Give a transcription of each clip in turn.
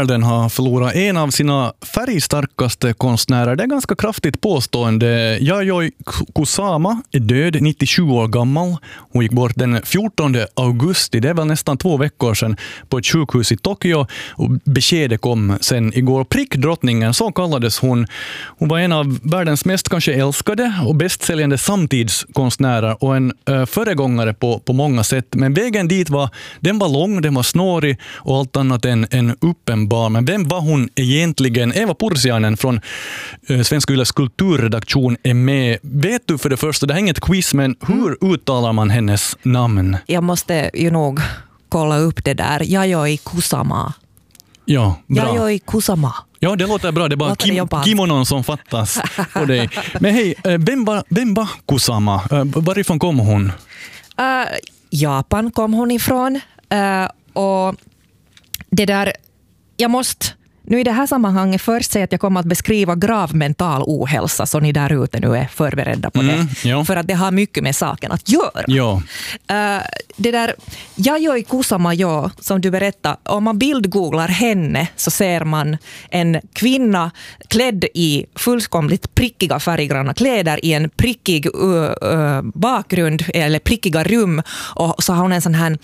världen har förlorat en av sina färgstarkaste konstnärer. Det är ganska kraftigt påstående. Yayoi Kusama är död, 97 år gammal. Hon gick bort den 14 augusti, det är väl nästan 2 veckor sedan, på ett sjukhus i Tokyo. Och beskedet kom sen igår. Prickdrottningen, så kallades hon. Hon var en av världens mest kanske älskade och bästsäljande samtidskonstnärer och en föregångare på många sätt. Men vägen dit var lång, den var snårig och allt annat än uppenbar. Men vem var hon egentligen? Eva Pursiainen från Svenska Yles kulturredaktion är med. Vet du för det första, det här är inget quiz, men hur uttalar man hennes namn? Jag måste ju nog kolla upp det där. Yayoi Kusama. Ja, bra. Yayoi Kusama. Ja, det låter bra. Det är bara kimonon som fattas på dig. Men hej, vem var Kusama? Varifrån kom hon? Japan kom hon ifrån. Och det där, jag måste nu i det här sammanhanget först säga att jag kommer att beskriva grav mental ohälsa, så ni där ute nu är förberedda på det. Ja. För att det har mycket med saken att göra. Ja. Det där Yayoi Kusama, som du berättade, om man bildgooglar henne så ser man en kvinna klädd i fullkomligt prickiga färggranna kläder i en prickig bakgrund eller prickiga rum, och så har hon en sån här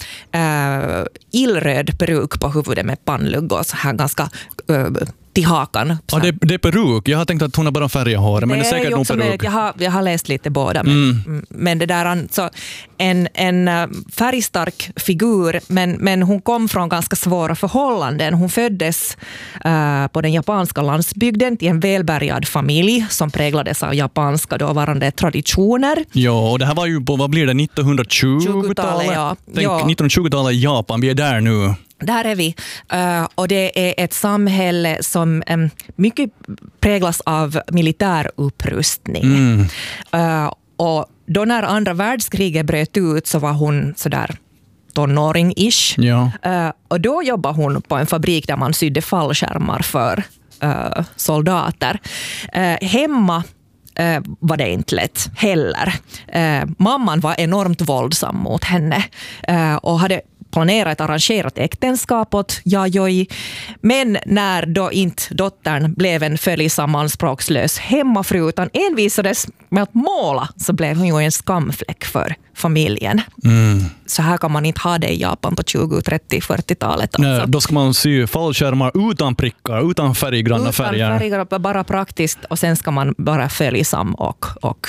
illröd peruk på huvudet med pannlugg och så här ganska till hakan. Ja, det är peruk. Jag har tänkt att hon har bara färgat hår, men det är säkert nog peruk. Jag har läst lite båda, men det där alltså en färgstark figur, men hon kom från ganska svåra förhållanden. Hon föddes på den japanska landsbygden till en välbärgad familj som präglades av japanska dåvarande traditioner. Ja, och det här var ju på, vad blir det, 1920-talet? Ja. Tänk, 1920-talet i Japan, vi är där nu. Där är vi. Och det är ett samhälle som mycket präglas av militär upprustning. Och då när andra världskriget bröt ut så var hon sådär tonåring-ish. Ja. Och då jobbade hon på en fabrik där man sydde fallskärmar för soldater. Hemma var det inte lätt heller. Mamman var enormt våldsam mot henne och hade planerat ett arrangerat äktenskap åt Yayoi. Men när då inte dottern blev en följsam anspråkslös hemmafru utan envisades med att måla, så blev hon ju en skamfläck för familjen. Så här kan man inte ha det i Japan på 20, 30, 40-talet. Alltså. Nej, då ska man sy fallskärmar utan prickar, utan färggranna färger. Utan färger, bara praktiskt, och sen ska man bara följsam och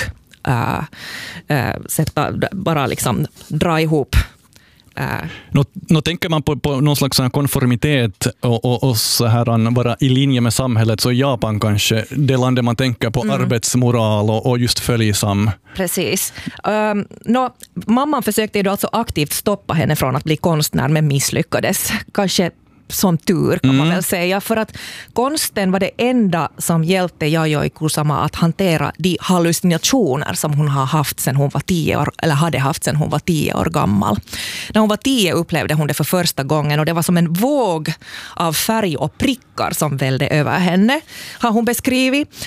sätta, bara liksom dra ihop. Nå tänker man på någon slags konformitet och så här vara i linje med samhället, så Japan kanske det landet man tänker på arbetsmoral och just följsam. Precis. Mamman försökte då alltså aktivt stoppa henne från att bli konstnär, men misslyckades. Kanske som tur kan man väl säga, för att konsten var det enda som hjälpte Yayoi Kusama att hantera de hallucinationer som hon har haft sedan hon var 10 år, eller hade haft sedan hon var 10 år gammal. När hon var 10 upplevde hon det för första gången, och det var som en våg av färg och prickar som välde över henne, har hon beskrivit.